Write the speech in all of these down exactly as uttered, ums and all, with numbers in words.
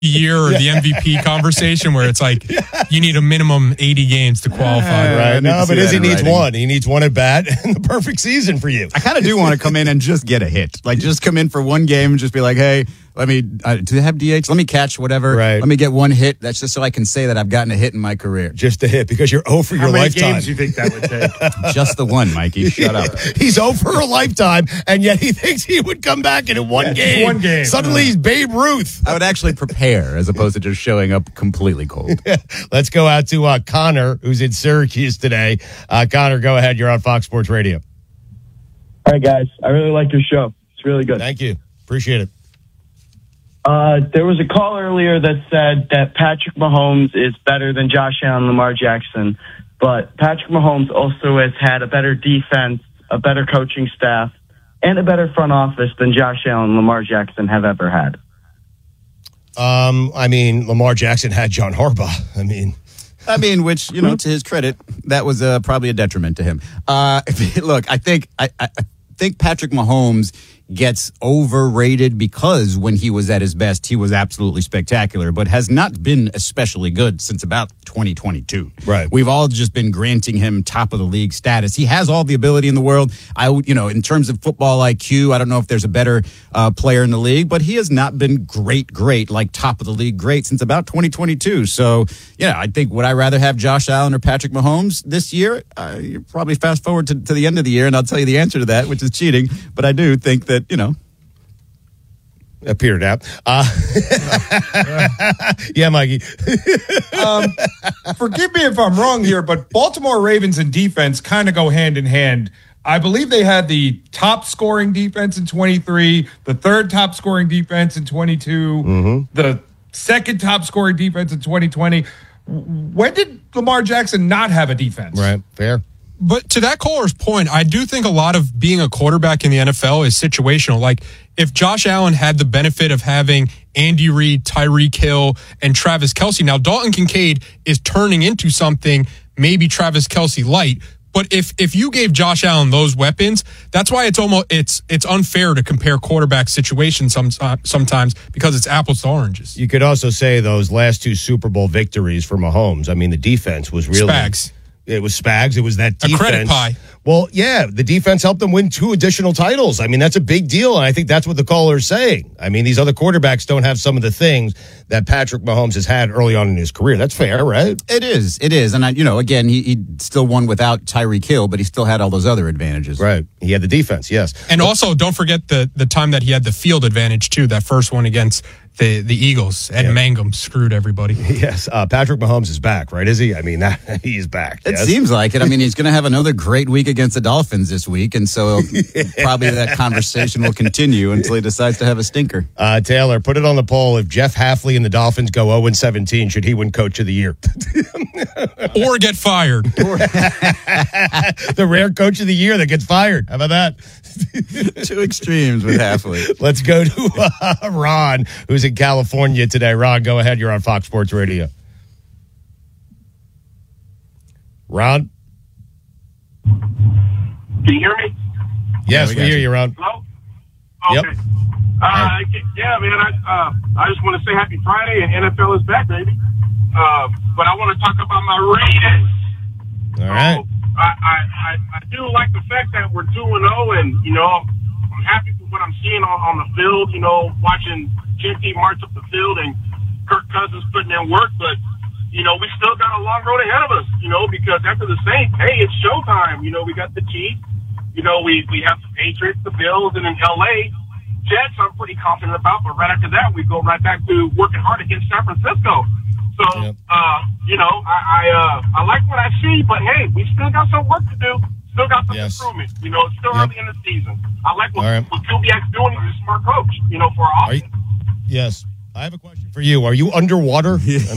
year or the M V P conversation where it's like you need a minimum eighty games to qualify. Right. No, but Izzy needs writing. one. He needs one at bat and the perfect season for you. I kind of do want to come in and just get a hit. Like, just come in for one game and just be like, hey, let me, uh, do they have D H? Let me catch whatever. Right. Let me get one hit. That's just so I can say that I've gotten a hit in my career. Just a hit because you're oh for your How many lifetime. games do you think that would take? Just the one, Mikey. Shut up. He's oh for a lifetime, and yet he thinks he would come back and in one Yeah, game. one game. Suddenly he's Babe Ruth. I would actually prepare as opposed to just showing up completely cold. Let's go out to uh, Connor, who's in Syracuse today. Uh, Connor, go ahead. You're on Fox Sports Radio. All right, guys. I really like your show. It's really good. Thank you. Appreciate it. Uh, there was a call earlier that said that Patrick Mahomes is better than Josh Allen and Lamar Jackson, but Patrick Mahomes also has had a better defense, a better coaching staff, and a better front office than Josh Allen and Lamar Jackson have ever had. Um, I mean, Lamar Jackson had John Harbaugh. I mean... I mean, which, you know, to his credit, that was uh, probably a detriment to him. Uh, look, I think I, I think Patrick Mahomes gets overrated because when he was at his best, he was absolutely spectacular, but has not been especially good since about twenty twenty-two. Right. We've all just been granting him top of the league status. He has all the ability in the world. I, you know, in terms of football I Q, I don't know if there's a better uh, player in the league, but he has not been great, great, like top of the league great since about twenty twenty-two. So, yeah, I think would I rather have Josh Allen or Patrick Mahomes this year? Uh, you probably fast forward to, to the end of the year, and I'll tell you the answer to that, which is cheating. But I do think that, you know, Uh, Peter Knapp. Uh, yeah, Mikey. um, forgive me if I'm wrong here, but Baltimore Ravens and defense kind of go hand in hand. I believe they had the top scoring defense in twenty-three, the third top scoring defense in twenty-two, Mm-hmm. the second top scoring defense in twenty twenty. When did Lamar Jackson not have a defense? Right. Fair. But to that caller's point, I do think a lot of being a quarterback in the N F L is situational. Like, if Josh Allen had the benefit of having Andy Reid, Tyreek Hill, and Travis Kelce, now Dalton Kincaid is turning into something maybe Travis Kelce light. But if if you gave Josh Allen those weapons, that's why it's almost it's it's unfair to compare quarterback situations some, uh, sometimes because it's apples to oranges. You could also say those last two Super Bowl victories for Mahomes. I mean, the defense was really Spags. It was Spags. It was that defense. A credit pie. Well, yeah, the defense helped them win two additional titles. I mean, that's a big deal, and I think that's what the caller is saying. I mean, these other quarterbacks don't have some of the things that Patrick Mahomes has had early on in his career. That's fair, right? it is. It is. And, I, you know, again, he, he still won without Tyreek Hill, but he still had all those other advantages. Right. He had the defense, yes. And also, don't forget the the time that he had the field advantage, too, that first one against the, the Eagles. Ed Yeah. Mangum screwed everybody. Yes, uh, Patrick Mahomes is back, right? Is he? I mean, that, he's back. It yes? seems like it. I mean, he's going to have another great week against the Dolphins this week, and so probably that conversation will continue until he decides to have a stinker. Uh, Taylor, put it on the poll. If Jeff Hafley and the Dolphins go oh and seventeen, should he win Coach of the Year? Or get fired. The rare Coach of the Year that gets fired. How about that? Two extremes with Hafley. Let's go to uh, Ron, who's in California today. Ron, go ahead. You're on Fox Sports Radio. Ron? Can you hear me? Yes, we we, got hear you. you, Ron. Hello? Yep. Okay. Uh, yeah, man, I, uh, I just want to say happy Friday, and N F L is back, baby. Uh, but I want to talk about my Raiders. All right. So, I, I, I, I do like the fact that we're two and oh, and, you know, I'm happy with what I'm seeing on, on the field, you know, watching G T march up the field and Kirk Cousins putting in work, but, you know, we still got a long road ahead of us, you know, because after the Saints, hey, it's showtime. You know, we got the Chiefs. You know, we, we have the Patriots, the Bills, and in L A, Jets I'm pretty confident about, but right after that, we go right back to working hard against San Francisco. So, Yep. uh, you know, I I, uh, I like what I see, but hey, we still got some work to do. Still got some Yes. improvement. You know, it's still Yep. early in the season. I like what, All right. what Kubiak's doing. He's a smart coach, you know, for our Are you, offense. yes. I have a question for you. Are you underwater? I'm in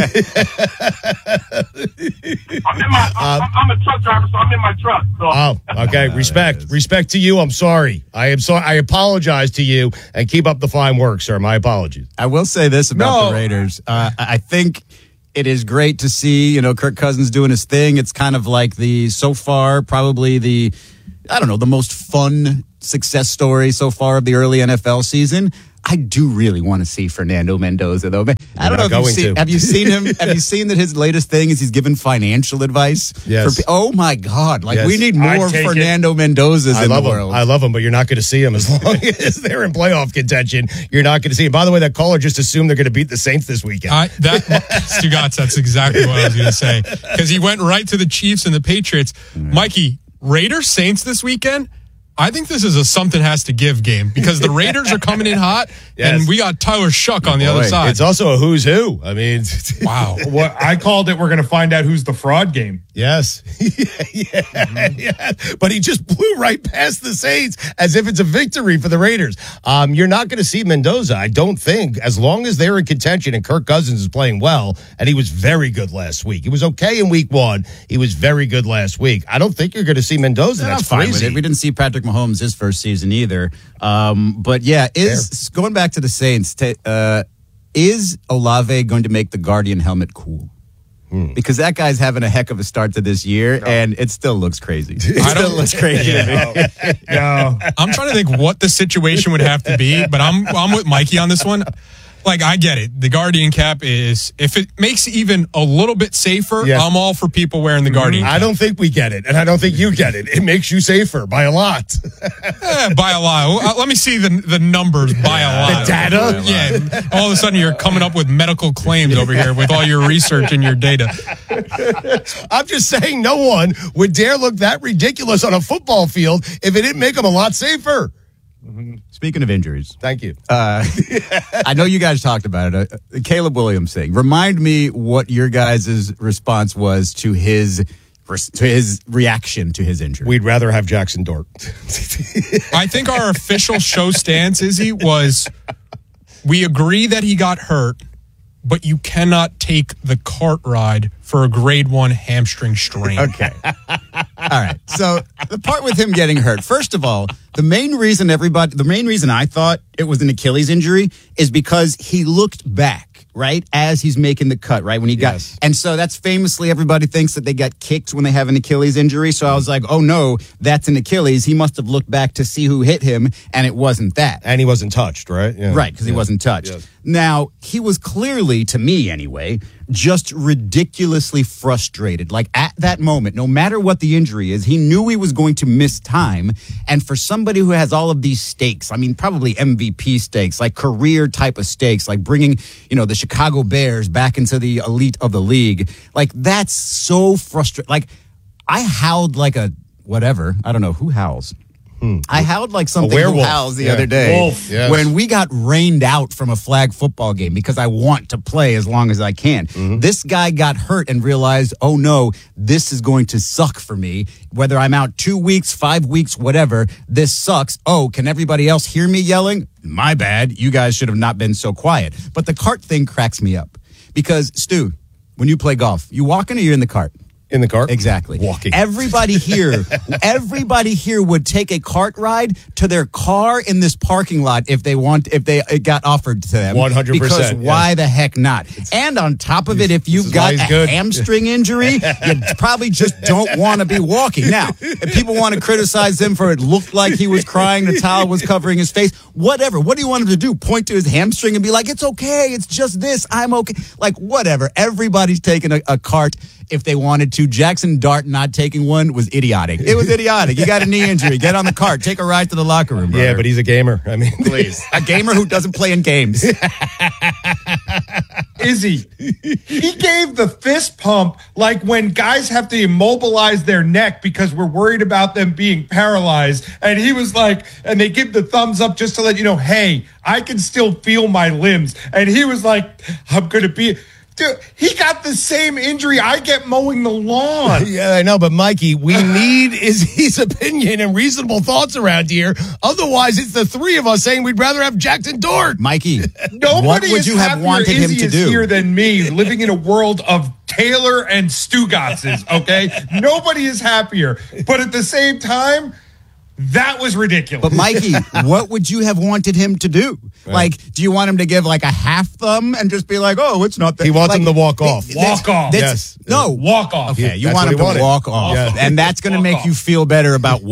my, I'm, I'm a truck driver, so I'm in my truck. So. Oh, okay. Respect. Respect to you. I'm sorry. I am sorry. I apologize to you, and keep up the fine work, sir. My apologies. I will say this about No. the Raiders. Uh, I think it is great to see, you know, Kirk Cousins doing his thing. It's kind of like the, so far, probably the, I don't know, the most fun success story so far of the early N F L season. I do really want to see Fernando Mendoza, though. Man, I don't know not if you've going seen, to. have you seen him? Have you seen that his latest thing is he's given financial advice? Yes. For, oh my God! Like Yes. we need I'd more take Fernando Mendozas I in love the him. world. I love him, but you're not going to see him as long as they're in playoff contention. You're not going to see him. By the way, that caller just assumed they're going to beat the Saints this weekend. I, that Stugotz, that's exactly what I was going to say, because he went right to the Chiefs and the Patriots. Mikey, Raiders Saints this weekend. I think this is a something has to give game because the Raiders are coming in hot, Yes. and we got Tyler Shuck on the other Boy, side. It's also a who's who. I mean, Wow. What I called it, we're going to find out who's the fraud game. yes. yeah, Mm-hmm. yeah. But he just blew right past the Saints as if it's a victory for the Raiders. Um, you're not going to see Mendoza, I don't think, as long as they're in contention and Kirk Cousins is playing well, and he was very good last week. He was okay in week one. He was very good last week. I don't think you're going to see Mendoza. I'm That's fine with crazy. it. We didn't see Patrick Mahomes his first season either. Um, but yeah, is going back to the Saints. T- uh, is Olave going to make the Guardian helmet cool? Hmm. Because that guy's having a heck of a start to this year, and it still looks crazy. It I still don't- looks crazy to me. No. I'm trying to think what the situation would have to be, but I'm I'm with Mikey on this one. Like, I get it. The Guardian cap is, if it makes it even a little bit safer, Yes. I'm all for people wearing the Guardian cap. I don't think we get it, and I don't think you get it. It makes you safer by a lot. Eh, by a lot. Well, uh, let me see the the numbers by a lot. The data? Yeah. All of a sudden, you're coming up with medical claims over here with all your research and your data. I'm just saying no one would dare look that ridiculous on a football field if it didn't make them a lot safer. Speaking of injuries, Thank you. uh, I know you guys talked about it. Uh, the Caleb Williams thing. Remind me what your guys' response was to his to his reaction to his injury. We'd rather have Jackson Dort. I think our official show stance, Izzy, was we agree that he got hurt, but you cannot take the cart ride for a grade one hamstring strain. Okay. All right. So the part with him getting hurt, first of all, the main reason everybody, the main reason I thought it was an Achilles injury is because he looked back, right, as he's making the cut, right, when he got, Yes. and so that's famously everybody thinks that they got kicked when they have an Achilles injury. So I was like, oh no, that's an Achilles. He must have looked back to see who hit him, and it wasn't that. And he wasn't touched, right? Yeah. Right, because he wasn't touched. Yes. Now, he was clearly, to me anyway, just ridiculously frustrated. Like at that moment, no matter what the injury is, he knew he was going to miss time. And for somebody who has all of these stakes, I mean, probably M V P stakes, like career type of stakes, like bringing, you know, the Chicago Bears back into the elite of the league, like that's so frustrating. Like I howled like a whatever. I don't know who howls. I howled like something who werewolf. howls the Yeah. other day Wolf, yes. when we got rained out from a flag football game because I want to play as long as I can. Mm-hmm. This guy got hurt and realized, oh no, this is going to suck for me. Whether I'm out two weeks, five weeks, whatever, this sucks. Oh, can everybody else hear me yelling? My bad. You guys should have not been so quiet. But the cart thing cracks me up because, Stu, when you play golf, you walking or you're in the cart? In the car? Exactly. Walking. Everybody here, everybody here would take a cart ride to their car in this parking lot if they want, if they it got offered to them. one hundred percent, Because why the heck not? And on top of it, if you've is got why a he's good. hamstring injury, you probably just don't want to be walking. Now, if people want to criticize him for it looked like he was crying, the towel was covering his face, whatever. What do you want him to do? Point to his hamstring and be like, it's okay, it's just this, I'm okay. Like, whatever. Everybody's taking a, a cart if they wanted to. Jackson Dart not taking one was idiotic. It was idiotic. You got a knee injury. Get on the cart. Take a ride to the locker room, brother. Yeah, but he's a gamer. I mean, Please. A gamer who doesn't play in games. Izzy, he gave the fist pump like when guys have to immobilize their neck because we're worried about them being paralyzed. And he was like, and they give the thumbs up just to let you know, hey, I can still feel my limbs. And he was like, I'm going to be... Dude, he got the same injury I get mowing the lawn. Yeah, I know, but Mikey, we need Izzy's opinion and reasonable thoughts around here. Otherwise, it's the three of us saying we'd rather have Jackson Dort. Mikey, Nobody what would is you have happier wanted him Izzy to is do? here than me, living in a world of Taylor and Stugotzes, okay? Nobody is happier. But at the same time, that was ridiculous. But Mikey, what would you have wanted him to do? Like, do you want him to give like a half thumb and just be like, "Oh, it's not that"? He wants like, him to walk off. that's- Walk off. that's- Yes. No. Walk off. Okay, you That's want what him he to wanted. walk off, Yeah. and that's going to Walk make off. you feel better about what?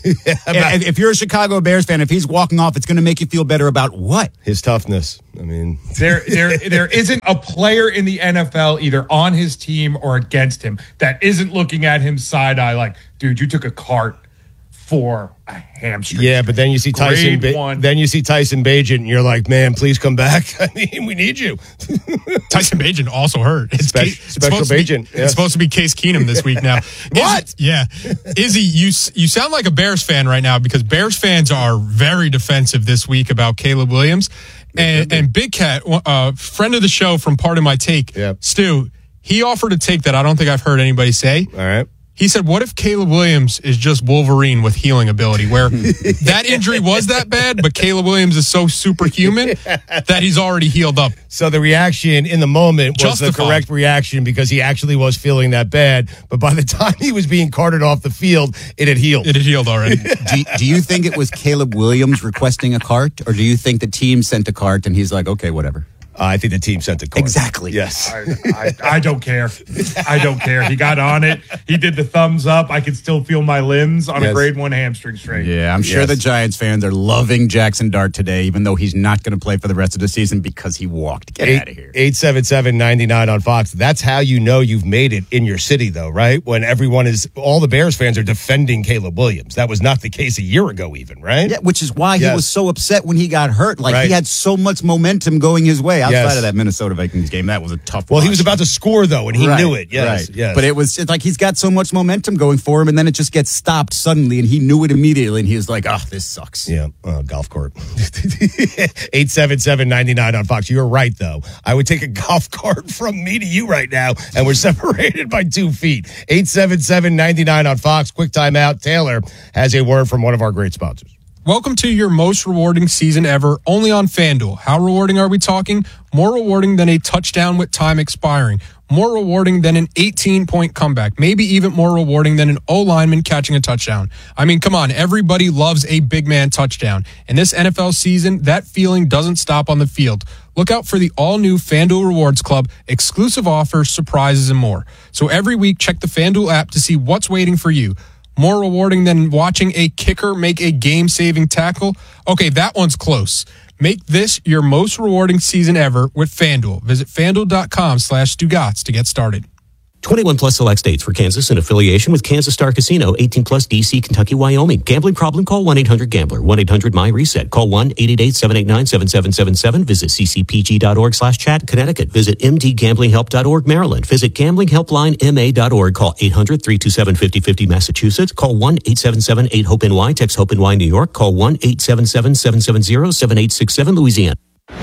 if, if you're a Chicago Bears fan, if he's walking off, it's going to make you feel better about what? His toughness. I mean, there, there, there isn't a player in the N F L either on his team or against him that isn't looking at him side eye like, dude, you took a cart for a hamstring. Yeah, but then you see Tyson. Ba- then you see Tyson Bagent, and you're like, man, please come back. I mean, we need you. Tyson Bagent also hurt. It's Spe- Case, special it's Bagent. Be, yes. It's supposed to be Case Keenum this week now. What? Izzy, yeah, Izzy, you you sound like a Bears fan right now because Bears fans are very defensive this week about Caleb Williams, and and Big Cat, a uh, friend of the show from Part of My Take, yep. Stu. He offered a take that I don't think I've heard anybody say. All right. He said, what if Caleb Williams is just Wolverine with healing ability, where that injury was that bad, but Caleb Williams is so superhuman that he's already healed up? So the reaction in the moment was Justified. the correct reaction because he actually was feeling that bad. But by the time he was being carted off the field, it had healed. It had healed already. do, do you think it was Caleb Williams requesting a cart, or do you think the team sent a cart and he's like, okay, whatever? Uh, I think the team sent the card. Exactly. Yes. I, I, I don't care. I don't care. He got on it. He did the thumbs up. I can still feel my limbs on Yes. a grade one hamstring strain. Yeah, I'm sure Yes. the Giants fans are loving Jackson Dart today, even though he's not going to play for the rest of the season because he walked. Get out of here. eight seven seven, nine nine on Fox. That's how you know you've made it in your city, though, right? When everyone is, all the Bears fans are defending Caleb Williams. That was not the case a year ago, even, right? Yeah, which is why Yes. he was so upset when he got hurt. Like, Right. he had so much momentum going his way outside Yes. of that Minnesota Vikings game. That was a tough Well, watch. he was about to score, though, and he Right, knew it. Yes, right. yes. But it was it's like he's got so much momentum going for him, and then it just gets stopped suddenly, and he knew it immediately, and he was like, oh, this sucks. Yeah, uh, golf court. eight seven seven, nine nine on Fox. You're right, though. I would take a golf cart from me to you right now, and we're separated by two feet. eight seven seven, nine nine on Fox. Quick timeout. Taylor has a word from one of our great sponsors. Welcome to your most rewarding season ever, only on FanDuel. How rewarding are we talking? More rewarding than a touchdown with time expiring. More rewarding than an eighteen-point comeback. Maybe even more rewarding than an O-lineman catching a touchdown. I mean, come on, everybody loves a big man touchdown. And this N F L season, that feeling doesn't stop on the field. Look out for the all-new FanDuel Rewards Club, exclusive offers, surprises, and more. So every week, check the FanDuel app to see what's waiting for you. More rewarding than watching a kicker make a game-saving tackle? Okay, that one's close. Make this your most rewarding season ever with FanDuel. Visit FanDuel.com slash Stugotz to get started. twenty-one plus select states for Kansas in affiliation with Kansas Star Casino, eighteen plus D C, Kentucky, Wyoming. Gambling problem? Call one eight hundred gambler, one eight hundred my reset. Call one eight eight eight, seven eight nine, seven seven seven seven. Visit ccpg.org slash chat, Connecticut. Visit m d gambling help dot org, Maryland. Visit gambling helpline m a dot org. Call eight hundred, three two seven, five oh five oh, Massachusetts. Call one eight seven seven, eight hope N Y. Text HOPE-NY, New York. Call one eight seven seven, seven seven zero, seven eight six seven, Louisiana.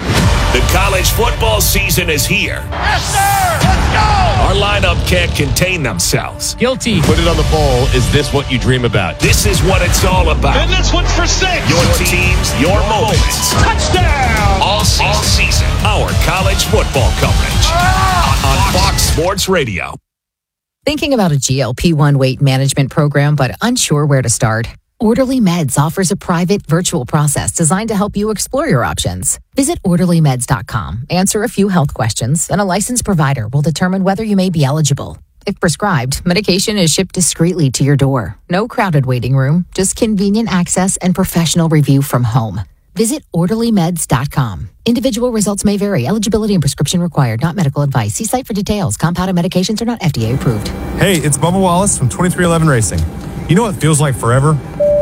The college football season is here. Yes, sir! Let's go! Our lineup can't contain themselves. Guilty. Put it on the poll. Is this what you dream about? This is what it's all about. And this one's for six. Your teams, your moments. Touchdown! All season. All season. Our college football coverage. On, on Fox Sports Radio. Thinking about a G L P one weight management program, but unsure where to start? Orderly Meds offers a private virtual process designed to help you explore your options. Visit orderly meds dot com, answer a few health questions, and a licensed provider will determine whether you may be eligible. If prescribed, medication is shipped discreetly to your door. No crowded waiting room, just convenient access and professional review from home. Visit orderly meds dot com. Individual results may vary. Eligibility and prescription required. Not medical advice. See site for details. Compounded medications are not F D A approved. Hey, it's Bubba Wallace from twenty-three eleven Racing. You know what feels like forever?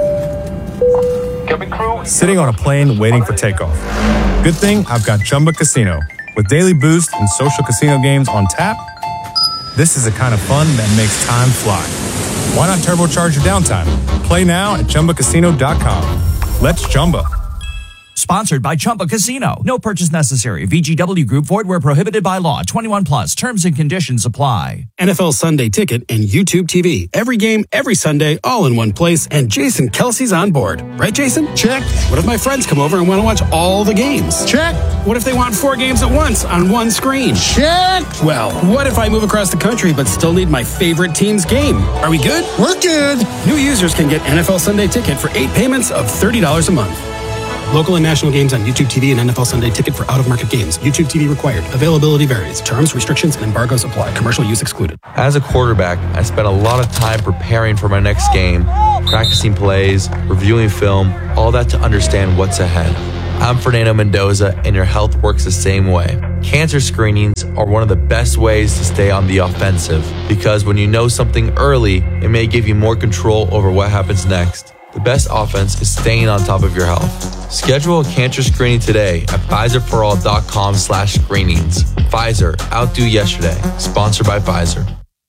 Sitting on a plane waiting for takeoff. Good thing I've got Chumba Casino. With daily boost and social casino games on tap, this is the kind of fun that makes time fly. Why not turbocharge your downtime? Play now at Chumba Casino dot com. Let's Chumba. Sponsored by Chumba Casino. No purchase necessary. V G W Group. Void where prohibited by law. twenty-one plus. Terms and conditions apply. N F L Sunday Ticket and YouTube T V. Every game, every Sunday, all in one place. And Jason Kelsey's on board. Right, Jason? Check. What if my friends come over and want to watch all the games? Check. What if they want four games at once on one screen? Check. Well, what if I move across the country but still need my favorite team's game? Are we good? We're good. New users can get N F L Sunday Ticket for eight payments of thirty dollars a month. Local and national games on YouTube T V and N F L Sunday Ticket for out-of-market games. YouTube T V required. Availability varies. Terms, restrictions, and embargoes apply. Commercial use excluded. As a quarterback, I spent a lot of time preparing for my next game, practicing plays, reviewing film, all that to understand what's ahead. I'm Fernando Mendoza, and your health works the same way. Cancer screenings are one of the best ways to stay on the offensive, because when you know something early, it may give you more control over what happens next. The best offense is staying on top of your health. Schedule a cancer screening today at Pfizerforall.com slash screenings. Pfizer, outdo yesterday. Sponsored by Pfizer.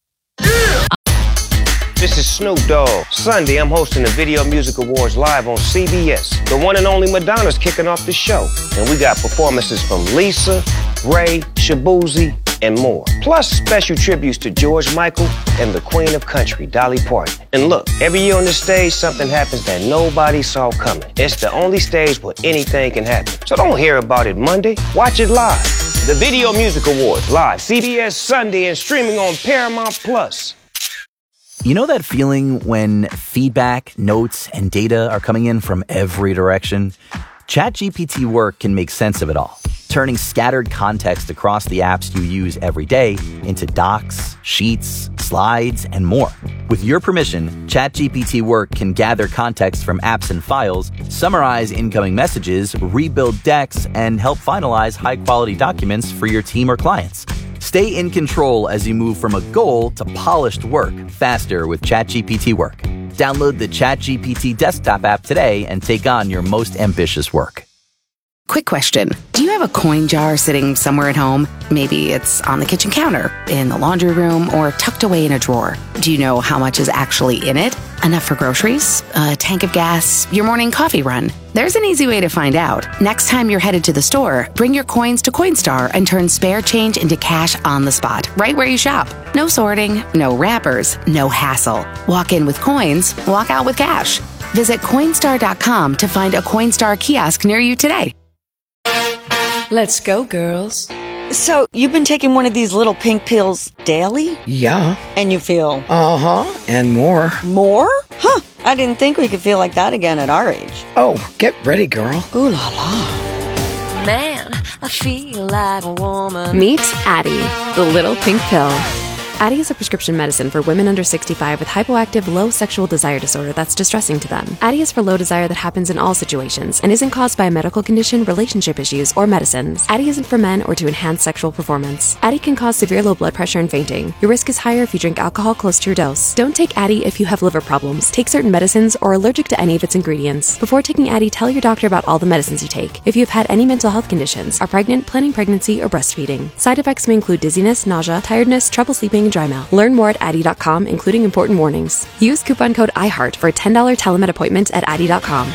This is Snoop Dogg. Sunday, I'm hosting the Video Music Awards live on C B S. The one and only Madonna's kicking off the show. And we got performances from Lisa, Ray, Shabuzi, and more. Plus special tributes to George Michael and the Queen of Country, Dolly Parton. And look, every year on the stage, something happens that nobody saw coming. It's the only stage where anything can happen. So don't hear about it Monday. Watch it live. The Video Music Awards, live, C B S Sunday, and streaming on Paramount Plus. You know that feeling when feedback, notes, and data are coming in from every direction? ChatGPT Work can make sense of it all, turning scattered context across the apps you use every day into docs, sheets, slides, and more. With your permission, ChatGPT Work can gather context from apps and files, summarize incoming messages, rebuild decks, and help finalize high-quality documents for your team or clients. Stay in control as you move from a goal to polished work faster with ChatGPT Work. Download the ChatGPT desktop app today and take on your most ambitious work. Quick question. Do you have a coin jar sitting somewhere at home? Maybe it's on the kitchen counter, in the laundry room, or tucked away in a drawer. Do you know how much is actually in it? Enough for groceries? A tank of gas? Your morning coffee run? There's an easy way to find out. Next time you're headed to the store, bring your coins to Coinstar and turn spare change into cash on the spot, right where you shop. No sorting, no wrappers, no hassle. Walk in with coins, walk out with cash. Visit Coinstar dot com to find a Coinstar kiosk near you today. Let's go, girls. So, you've been taking one of these little pink pills daily? Yeah. And you feel? Uh-huh. And more. More? Huh. I didn't think we could feel like that again at our age. Oh, get ready, girl. Ooh la la. Man, I feel like a woman. Meet Addie, the little pink pill. Addie is a prescription medicine for women under sixty-five with hypoactive low sexual desire disorder that's distressing to them. Addie is for low desire that happens in all situations and isn't caused by a medical condition, relationship issues, or medicines. Addie isn't for men or to enhance sexual performance. Addie can cause severe low blood pressure and fainting. Your risk is higher if you drink alcohol close to your dose. Don't take Addie if you have liver problems, take certain medicines, or are allergic to any of its ingredients. Before taking Addie, tell your doctor about all the medicines you take. If you have had any mental health conditions, are pregnant, planning pregnancy, or breastfeeding. Side effects may include dizziness, nausea, tiredness, trouble sleeping, and dry mouth. Learn more at Addie dot com, including important warnings. Use coupon code iHeart for a ten dollars telemed appointment at Addie dot com.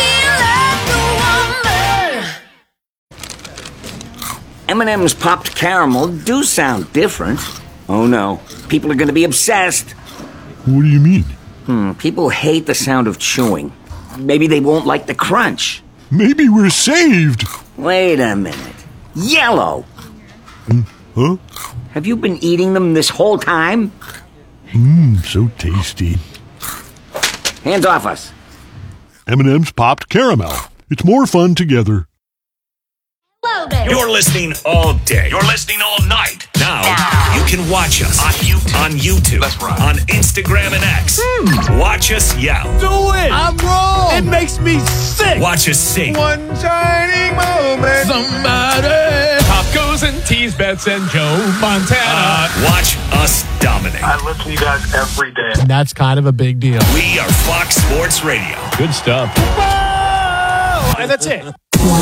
M and M's popped caramel do sound different. Oh no, people are going to be obsessed. What do you mean? Hmm, people hate the sound of chewing. Maybe they won't like the crunch. Maybe we're saved. Wait a minute. Yellow. Mm, huh? Have you been eating them this whole time? Mmm, so tasty. Hands off us. M and M's popped caramel. It's more fun together. You're listening all day. You're listening all night. Now, now. you can watch us on YouTube, on, YouTube, That's right. on Instagram and X. Mm. Watch us yell. Do it! I'm wrong! It makes me sick! Watch us sing. One tiny moment. Somebody. Pop goes and tease Bets and Joe Montana. Uh, watch us dominate. I listen to you guys every day. That's kind of a big deal. We are Fox Sports Radio. Good stuff. Whoa! And that's it.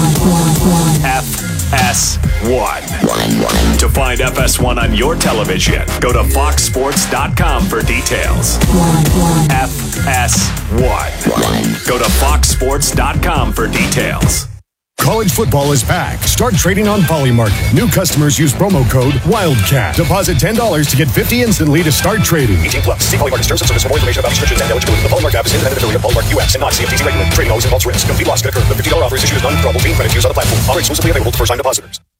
F S one. To find F S one on your television, go to fox sports dot com for details. F S one. Go to fox sports dot com for details. College football is back. Start trading on Polymarket. New customers use promo code WILDCAT. Deposit ten dollars to get fifty dollars instantly to start trading. eighteen plus. See Polymarket terms and service for more information about restrictions and eligibility. The Polymarket app is independent affiliate of Polymarket U S and not C F T C regulated. Trading always involves risk. Complete loss could occur. The fifty dollars offer is issued as non-withdrawable green credit use on the platform. Offer exclusively available to first-time depositors.